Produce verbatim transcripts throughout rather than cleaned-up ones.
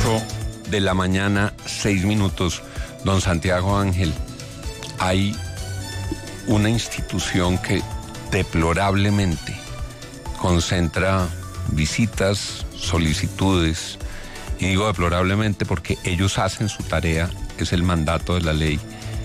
ocho de la mañana, seis minutos. Don Santiago Ángel, hay una institución que deplorablemente concentra visitas, solicitudes, y digo deplorablemente porque ellos hacen su tarea, es el mandato de la ley,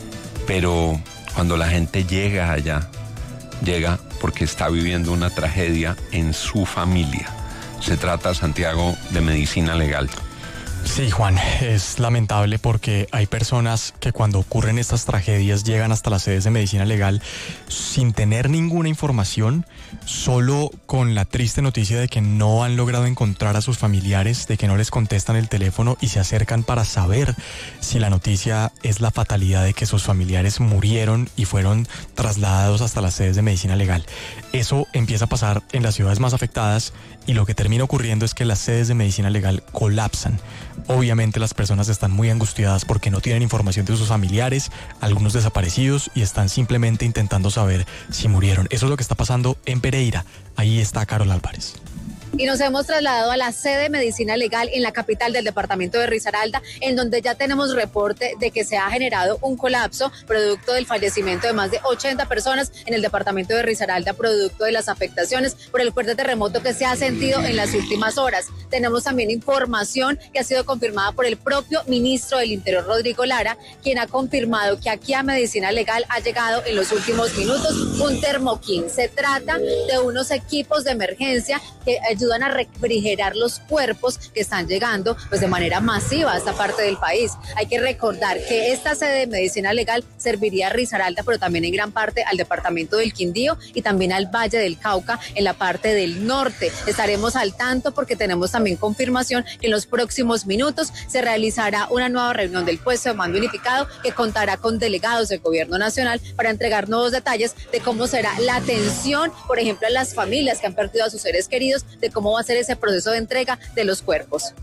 pero cuando la gente llega allá, llega porque está viviendo una tragedia en su familia. Se trata, Santiago, de medicina legal. Sí, Juan, es lamentable porque hay personas que cuando ocurren estas tragedias llegan hasta las sedes de medicina legal sin tener ninguna información, solo con la triste noticia de que no han logrado encontrar a sus familiares, de que no les contestan el teléfono y se acercan para saber si la noticia es la fatalidad de que sus familiares murieron y fueron trasladados hasta las sedes de medicina legal. Eso empieza a pasar en las ciudades más afectadas y lo que termina ocurriendo es que las sedes de medicina legal colapsan. Obviamente las personas están muy angustiadas porque no tienen información de sus familiares, algunos desaparecidos, y están simplemente intentando saber si murieron. Eso es lo que está pasando en Pereira. Ahí está Carol Álvarez. Y nos hemos trasladado a la sede de medicina legal en la capital del departamento de Risaralda, en donde ya tenemos reporte de que se ha generado un colapso producto del fallecimiento de más de ochenta personas en el departamento de Risaralda, producto de las afectaciones por el fuerte terremoto que se ha sentido en las últimas horas. Tenemos también información que ha sido confirmada por el propio ministro del Interior, Rodrigo Lara, quien ha confirmado que aquí a medicina legal ha llegado en los últimos minutos un Thermo-King. Se trata de unos equipos de emergencia que ayudan a refrigerar los cuerpos que están llegando pues de manera masiva a esta parte del país. Hay que recordar que esta sede de medicina legal serviría a Risaralda, pero también en gran parte al departamento del Quindío y también al Valle del Cauca en la parte del norte. Estaremos al tanto porque tenemos también confirmación que en los próximos minutos se realizará una nueva reunión del puesto de mando unificado que contará con delegados del gobierno nacional para entregar nuevos detalles de cómo será la atención, por ejemplo, a las familias que han perdido a sus seres queridos, de cómo va a ser ese proceso de entrega de los cuerpos.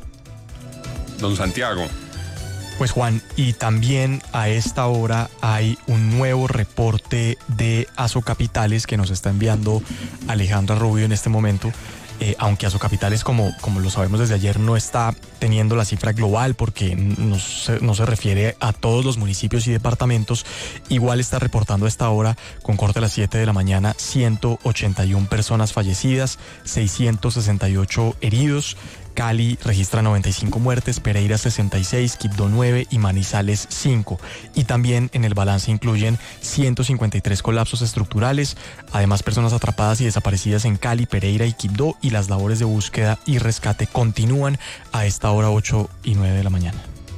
Don Santiago. Pues Juan, y también a esta hora hay un nuevo reporte de Asocapitales que nos está enviando Alejandra Rubio en este momento. Eh, aunque Asocapitales, como, como lo sabemos desde ayer, no está teniendo la cifra global porque no se, no se refiere a todos los municipios y departamentos, igual está reportando a esta hora, con corte a las siete de la mañana, ciento ochenta y una personas fallecidas, seiscientos sesenta y ocho heridos. Cali registra noventa y cinco muertes, Pereira sesenta y seis, Quibdó nueve y Manizales cinco. Y también en el balance incluyen ciento cincuenta y tres colapsos estructurales, además personas atrapadas y desaparecidas en Cali, Pereira y Quibdó, y las labores de búsqueda y rescate continúan a esta hora ocho y nueve de la mañana.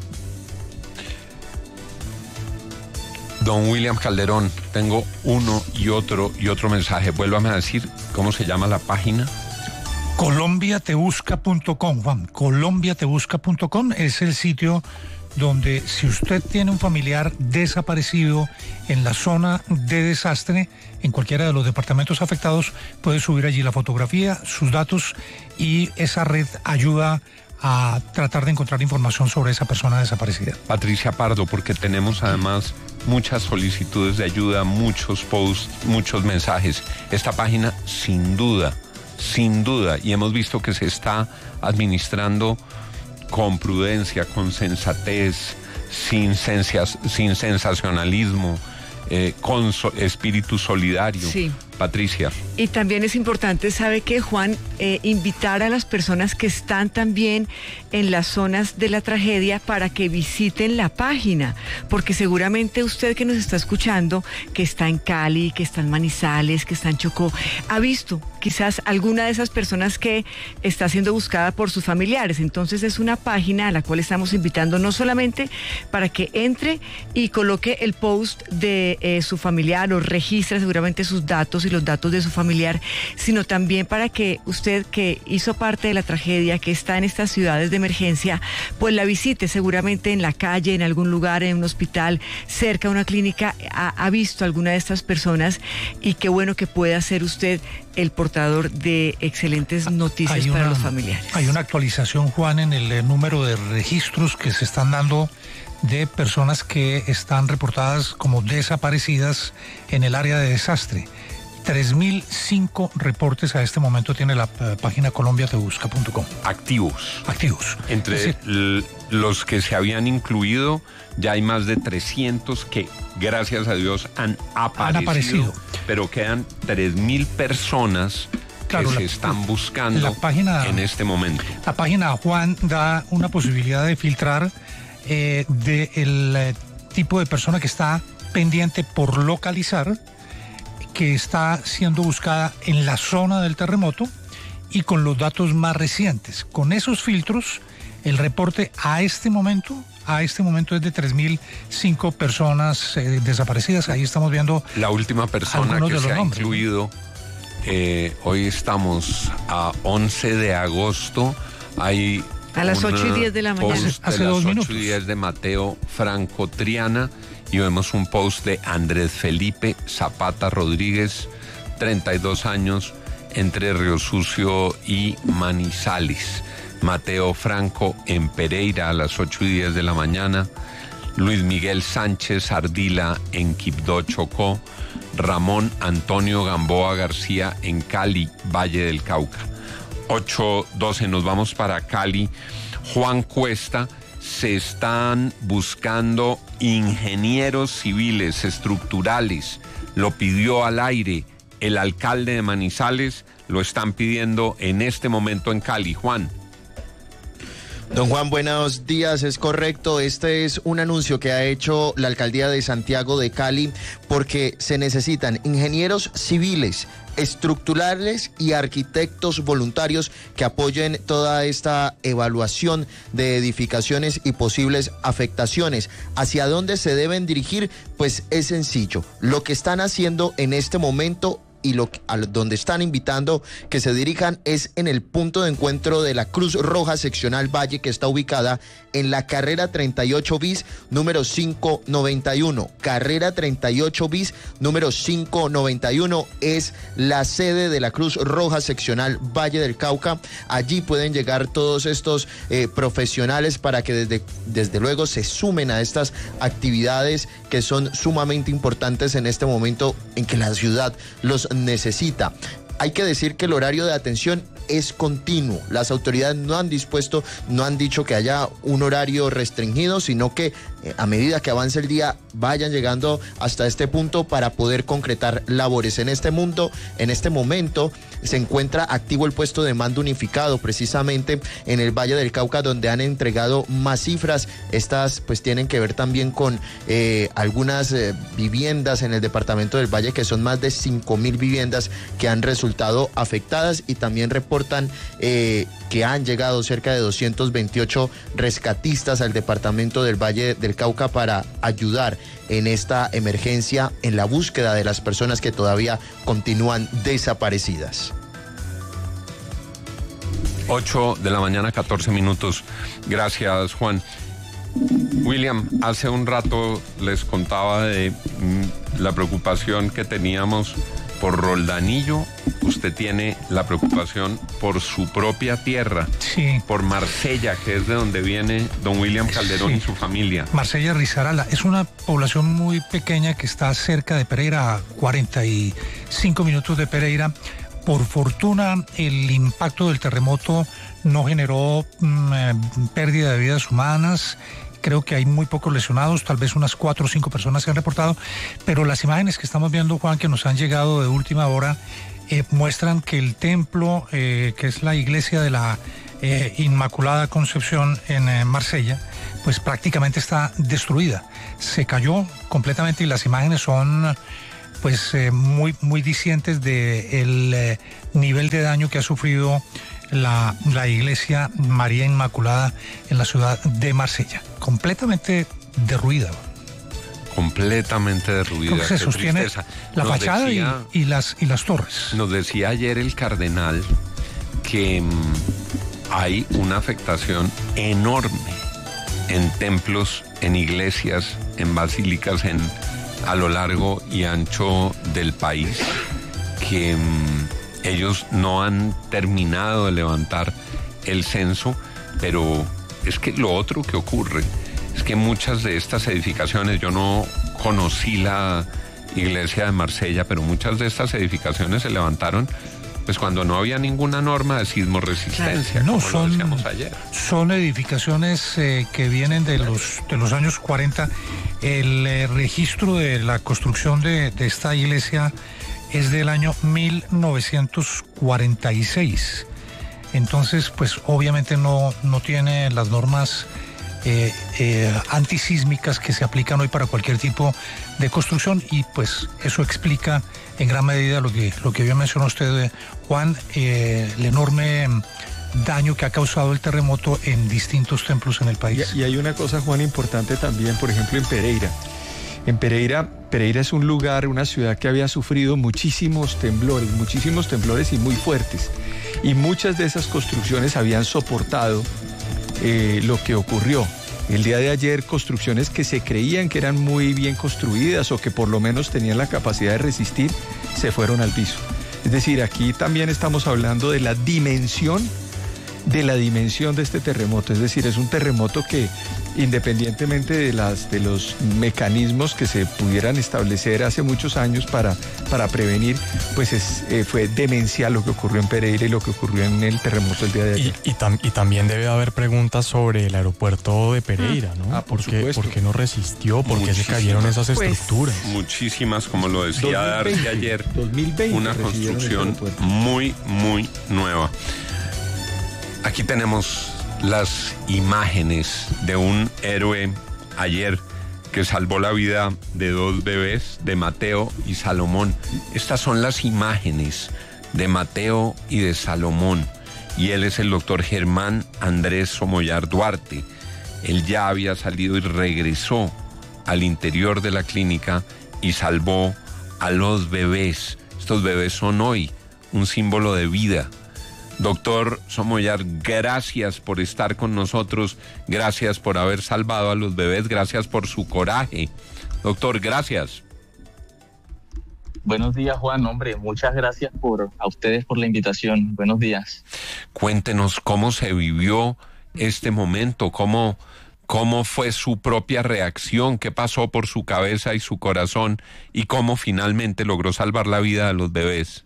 Don William Calderón, tengo uno y otro y otro mensaje. Vuélvame a decir cómo se llama la página. colombia te busca punto com, Juan. colombia te busca punto com es el sitio donde, si usted tiene un familiar desaparecido en la zona de desastre, en cualquiera de los departamentos afectados, puede subir allí la fotografía, sus datos, y esa red ayuda a tratar de encontrar información sobre esa persona desaparecida. Patricia Pardo, porque tenemos además muchas solicitudes de ayuda, muchos posts, muchos mensajes. Esta página, sin duda, sin duda, y hemos visto que se está administrando con prudencia, con sensatez, sin, sensias, sin sensacionalismo, eh, con so, espíritu solidario. Sí. Patricia. Y también es importante, ¿sabe qué, Juan? Eh, invitar a las personas que están también en las zonas de la tragedia para que visiten la página, porque seguramente usted que nos está escuchando, que está en Cali, que está en Manizales, que está en Chocó, ha visto quizás alguna de esas personas que está siendo buscada por sus familiares. Entonces es una página a la cual estamos invitando no solamente para que entre y coloque el post de eh, su familiar o registre seguramente sus datos y los datos de su familiar, sino también para que usted, que hizo parte de la tragedia, que está en estas ciudades de emergencia, pues la visite seguramente en la calle, en algún lugar, en un hospital, cerca de una clínica, ha, ha visto a alguna de estas personas, y qué bueno que pueda ser usted el portador de excelentes noticias una, para los familiares. Hay una actualización, Juan, en el eh, número de registros que se están dando de personas que están reportadas como desaparecidas en el área de desastre. tres mil cinco reportes a este momento tiene la uh, página colombia te busca punto com. Activos. Activos. Entre Sí. l- los que se habían incluido, ya hay más de trescientos que, gracias a Dios, han aparecido. Han aparecido. Pero quedan tres mil personas Claro, que la- se están buscando la página- en este momento. La página Juan da una posibilidad de filtrar eh, del eh, tipo de persona que está pendiente por localizar, que está siendo buscada en la zona del terremoto y con los datos más recientes. Con esos filtros, el reporte a este momento, a este momento es de tres mil cinco personas eh, desaparecidas. Ahí estamos viendo La última persona algunos que de se los ha nombres, ¿no? incluido, eh, hoy estamos a once de agosto, hay A las un ocho y diez de la post mañana. de Hace las dos ocho minutos. y diez de Mateo Franco Triana, y vemos un post de Andrés Felipe Zapata Rodríguez, treinta y dos años, entre Río Sucio y Manizales. Mateo Franco en Pereira a las ocho y diez de la mañana. Luis Miguel Sánchez Ardila en Quibdó, Chocó. Ramón Antonio Gamboa García en Cali, Valle del Cauca. ocho doce, nos vamos para Cali. Juan Cuesta, se están buscando ingenieros civiles estructurales. Lo pidió al aire el alcalde de Manizales, lo están pidiendo en este momento en Cali. Juan. Don Juan, buenos días, es correcto. Este es un anuncio que ha hecho la alcaldía de Santiago de Cali porque se necesitan ingenieros civiles, estructurales y arquitectos voluntarios que apoyen toda esta evaluación de edificaciones y posibles afectaciones. ¿Hacia dónde se deben dirigir? Pues es sencillo. Lo que están haciendo en este momento y lo a donde están invitando que se dirijan es en el punto de encuentro de la Cruz Roja Seccional Valle, que está ubicada en la carrera treinta y ocho bis, número quinientos noventa y uno. Carrera treinta y ocho bis, número quinientos noventa y uno, es la sede de la Cruz Roja Seccional Valle del Cauca. Allí pueden llegar todos estos eh, profesionales para que desde, desde luego se sumen a estas actividades que son sumamente importantes en este momento en que la ciudad los necesita. Hay que decir que el horario de atención es continuo. Las autoridades no han dispuesto, no han dicho que haya un horario restringido, sino que eh, a medida que avance el día vayan llegando hasta este punto para poder concretar labores. En este mundo, en este momento se encuentra activo el puesto de mando unificado precisamente en el Valle del Cauca, donde han entregado más cifras. Estas pues tienen que ver también con eh, algunas eh, viviendas en el departamento del Valle, que son más de cinco mil viviendas que han resultado afectadas, y también reportan eh, que han llegado cerca de doscientos veintiocho rescatistas al departamento del Valle del Cauca para ayudar en esta emergencia, en la búsqueda de las personas que todavía continúan desaparecidas. ocho de la mañana, catorce minutos. Gracias, Juan. William, hace un rato les contaba de mm, la preocupación que teníamos por Roldanillo. Usted tiene la preocupación por su propia tierra, Sí. por Marsella, que es de donde viene don William Calderón Sí. y su familia. Marsella Risaralda es una población muy pequeña que está cerca de Pereira, a cuarenta y cinco minutos de Pereira. Por fortuna, el impacto del terremoto no generó mm, eh, pérdida de vidas humanas. Creo que hay muy pocos lesionados, tal vez unas cuatro o cinco personas se han reportado, pero las imágenes que estamos viendo, Juan, que nos han llegado de última hora, eh, muestran que el templo, eh, que es la iglesia de la eh, Inmaculada Concepción en eh, Marsella, pues prácticamente está destruida. Se cayó completamente y las imágenes son pues eh, muy, muy discientes del eh, nivel de daño que ha sufrido la, la iglesia María Inmaculada en la ciudad de Marsella. Completamente derruida. Completamente derruida. Creo que se Qué sostiene tristeza. la Nos fachada y, decía- y las, y las torres. Nos decía ayer el cardenal que mm, hay una afectación enorme en templos, en iglesias, en basílicas, en, a lo largo y ancho del país, que mm, ellos no han terminado de levantar el censo, pero es que lo otro que ocurre es que muchas de estas edificaciones, yo no conocí la iglesia de Marsella, pero muchas de estas edificaciones se levantaron pues cuando no había ninguna norma de sismoresistencia, no, como son, lo decíamos ayer. Son edificaciones eh, que vienen de los, de los años cuarenta. El eh, registro de la construcción de, de esta iglesia es del año mil novecientos cuarenta y seis. Entonces, pues obviamente no, no tiene las normas eh, eh, antisísmicas que se aplican hoy para cualquier tipo de construcción, y pues eso explica en gran medida lo que, lo que bien mencionó usted, Juan, eh, el enorme daño que ha causado el terremoto en distintos templos en el país. Y, y hay una cosa, Juan, importante también, por ejemplo, en Pereira. En Pereira, Pereira es un lugar, una ciudad que había sufrido muchísimos temblores, muchísimos temblores y muy fuertes. Y muchas de esas construcciones habían soportado eh, lo que ocurrió. El día de ayer, construcciones que se creían que eran muy bien construidas o que por lo menos tenían la capacidad de resistir, se fueron al piso. Es decir, aquí también estamos hablando de la dimensión, de la dimensión de este terremoto. Es decir, es un terremoto que, independientemente de, las, de los mecanismos que se pudieran establecer hace muchos años para, para prevenir, pues es, eh, fue demencial lo que ocurrió en Pereira y lo que ocurrió en el terremoto el día de ayer. Y, y, tam, y también debe haber preguntas sobre el aeropuerto de Pereira, ¿no? Ah, por ¿Por qué, supuesto. ¿Por qué no resistió? ¿Por qué se cayeron esas Pues, estructuras? Muchísimas, como lo decía dos mil veinte, Darcy ayer, dos mil veinte una recibieron construcción este aeropuerto. muy, muy nueva. Aquí tenemos las imágenes de un héroe ayer que salvó la vida de dos bebés, de Mateo y Salomón. Estas son las imágenes de Mateo y de Salomón. Y él es el doctor Germán Andrés Somoyar Duarte. Él ya había salido y regresó al interior de la clínica y salvó a los bebés. Estos bebés son hoy un símbolo de vida. Doctor Somoyar, gracias por estar con nosotros, gracias por haber salvado a los bebés, gracias por su coraje. Doctor, gracias. Buenos días, Juan. Hombre, muchas gracias por a ustedes por la invitación. Buenos días. Cuéntenos cómo se vivió este momento, cómo, cómo fue su propia reacción, qué pasó por su cabeza y su corazón y cómo finalmente logró salvar la vida de los bebés.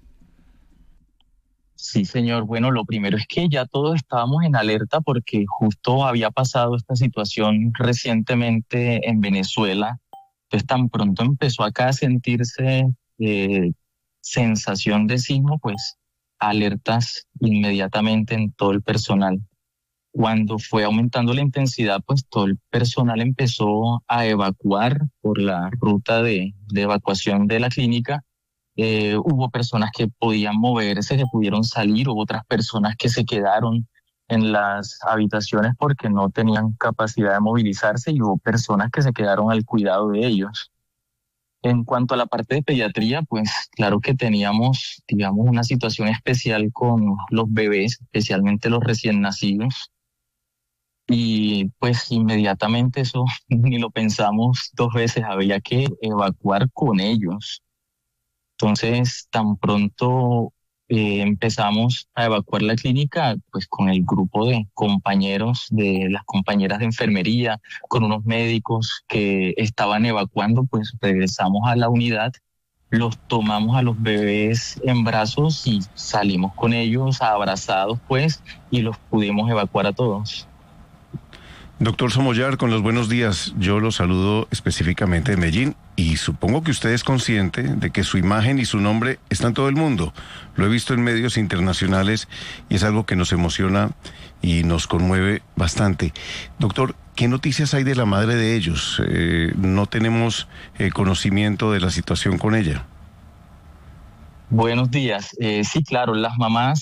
Sí, señor. Bueno, lo primero es que ya todos estábamos en alerta porque justo había pasado esta situación recientemente en Venezuela. Entonces, tan pronto empezó acá a sentirse eh, sensación de sismo, pues alertas inmediatamente en todo el personal. Cuando fue aumentando la intensidad, pues todo el personal empezó a evacuar por la ruta de, de evacuación de la clínica. Eh, hubo personas que podían moverse, que pudieron salir, hubo otras personas que se quedaron en las habitaciones porque no tenían capacidad de movilizarse y hubo personas que se quedaron al cuidado de ellos. En cuanto a la parte de pediatría, pues claro que teníamos, digamos, una situación especial con los bebés, especialmente los recién nacidos. Y pues inmediatamente eso ni lo pensamos dos veces, había que evacuar con ellos. Entonces, tan pronto eh, empezamos a evacuar la clínica, pues con el grupo de compañeros, de las compañeras de enfermería, con unos médicos que estaban evacuando, pues regresamos a la unidad, los tomamos a los bebés en brazos y salimos con ellos abrazados, pues, y los pudimos evacuar a todos. Doctor Somoyar, con los buenos días. Yo lo saludo específicamente de Medellín y supongo que usted es consciente de que su imagen y su nombre están en todo el mundo. Lo he visto en medios internacionales y es algo que nos emociona y nos conmueve bastante. Doctor, ¿qué noticias hay de la madre de ellos? Eh, no tenemos eh, conocimiento de la situación con ella. Buenos días. Eh, sí, claro, las mamás